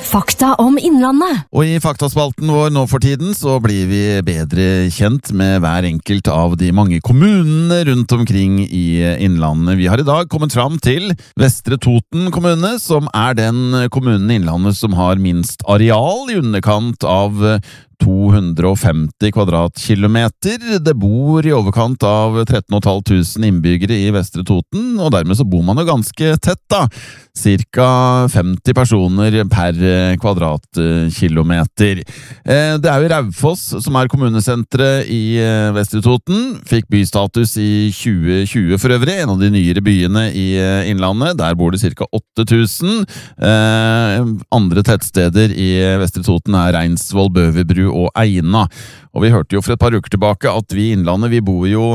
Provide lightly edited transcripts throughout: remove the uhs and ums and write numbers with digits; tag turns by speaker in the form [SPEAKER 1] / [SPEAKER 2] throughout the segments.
[SPEAKER 1] Fakta om Innlandet.
[SPEAKER 2] Og i faktaspalten vår nå for tiden så blir vi bedre kjent med hver enkelt av de mange kommunene rundt omkring i Innlandet. Vi har i dag kommet fram til Vestre Toten kommune, som er den kommunen i Innlandet som har minst areal, i underkant av 250 kvadratkilometer. Det bor i overkant av 13.500 innbyggere i Vestre Toten, og dermed så bor man jo ganske tett da. Cirka 50 personer per kvadratkilometer. Det er jo Raufoss som er kommunesentret i Vestre Toten. Fikk bystatus i 2020 for øvrig, en av de nyere byene i Innlandet. Der bor det cirka 8000. Andre tettsteder i Vestre Toten er Reinsvoll, Bøverbru og Eina. Og vi hørte jo for et par uker tilbake at vi i Innlandet, vi bor jo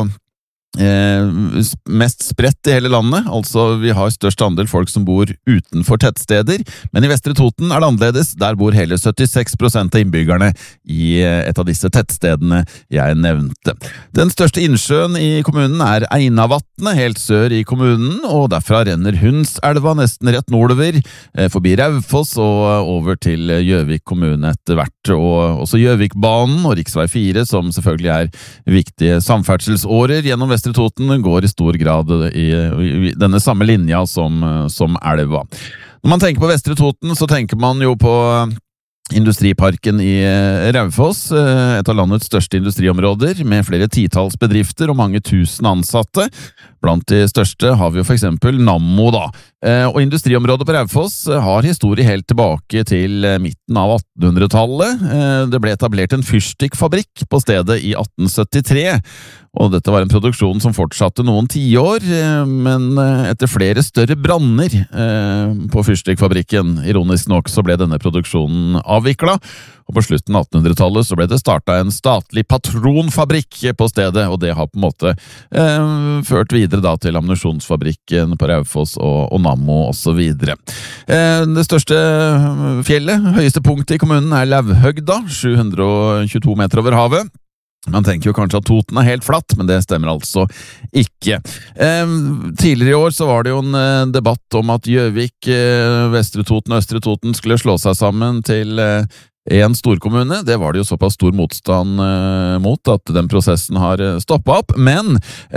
[SPEAKER 2] mest spredt i hele landet, altså vi har størst andel folk som bor utenfor tettsteder, men i Vestre Toten er det annerledes. Der bor hele 76% av innbyggerne i et av disse tettstedene jeg nevnte. Den største innsjøen i kommunen er Einavatnet, helt sør i kommunen, og derfra renner Hundselva nesten rett nordover, forbi Raufoss og over til Gjøvik kommune etter hvert, og også Gjøvikbanen og Riksvei 4, som selvfølgelig er viktige samferdselsårer gjennom Vestre Toten, går i stor grad i denne samme linja som elva. Når man tenker på Vestre Toten, så tenker man jo på Industriparken i Raufoss, et av landets største industriområder, med flere titalls bedrifter og mange tusen ansatte. Blant de største har vi jo for eksempel Nammo da. Og industriområdet på Raufoss har historie helt tilbake til midten av 1800-tallet. Det ble etablert en fyrstikkfabrikk på stedet i 1873, og dette var en produksjon som fortsatte noen tiår, men etter flere større branner på fyrstikkfabrikken, ironisk nok, så ble denne produksjonen avviklet, og på slutten av 1800-tallet så ble det startet en statlig patronfabrikk på stedet, og det har på en måte ført videre da til ammunisjonsfabrikken på Raufoss og Nammo og så videre. Det største fjellet, høyeste punktet i kommunen er Lauvhøgda, 722 meter over havet. Man tenker jo kanskje at Toten er helt flatt, men det stemmer altså ikke. Tidligere i år så var det jo en debatt om at Gjøvik, Vestre Toten og Østre Toten skulle slå seg sammen til en storkommune. Det var det jo såpass stor motstand mot at den prosessen har stoppet opp, men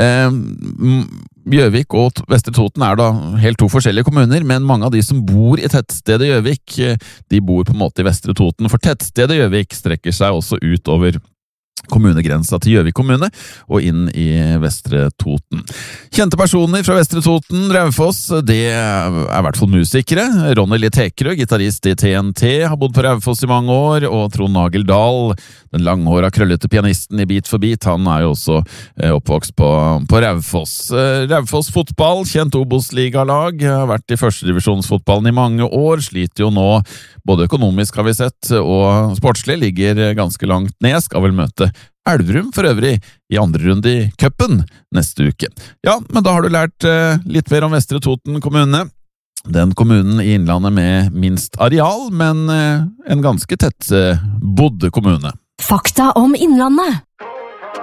[SPEAKER 2] Gjøvik og Vestre Toten er da helt to forskjellige kommuner, men mange av de som bor i tettstedet Gjøvik, de bor på en måte i Vestre Toten, for tettstedet Gjøvik strekker seg også ut over kommunegrensa til Gjøvik kommune og inn i Vestre Toten. Kjente personer fra Vestre Toten, Raufoss, det er i hvert fall musikere. Ronny Littekerød, gitarist i TNT, har bodd på Raufoss i mange år, og Trond Nagel Dahl, den langhåra krøllete pianisten i Beat for Beat, han er jo også oppvokst på Raufoss. Raufoss fotball, kjent Obos-ligalag, har vært i førstedivisjonsfotballen i mange år, sliter jo nå både økonomisk har vi sett, og sportslig ligger ganske langt ned, skal vel møte Elverum for øvrig i andre runde i cupen neste uke. Ja, men da har du lært litt mer om Vestre Toten kommune. Den kommunen i Innlandet med minst areal, men en ganske tett bodd kommune.
[SPEAKER 1] Fakta om Innlandet.